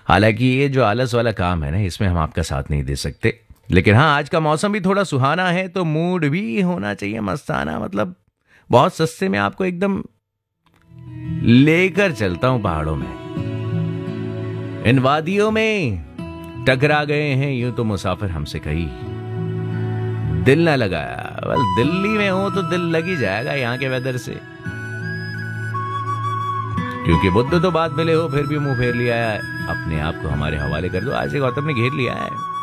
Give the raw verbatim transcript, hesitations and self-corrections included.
हालांकि ये जो आलस वाला काम है ना, इसमें हम आपका साथ नहीं दे सकते। लेकिन हाँ, आज का मौसम भी थोड़ा सुहाना है तो मूड भी होना चाहिए मस्ताना। मतलब बहुत सस्ते में आपको एकदम लेकर चलता हूं पहाड़ों में, इन वादियों में टकरा गए हैं यूं तो मुसाफिर हमसे कहीं, दिल ना लगाया। वेल, दिल्ली में हो तो दिल लग ही जाएगा यहाँ के वेदर से, क्योंकि बुद्ध तो बाद मिले हो फिर भी मुंह फेर लिया है। अपने आप को हमारे हवाले कर दो, आज से गौतम ने घेर लिया है।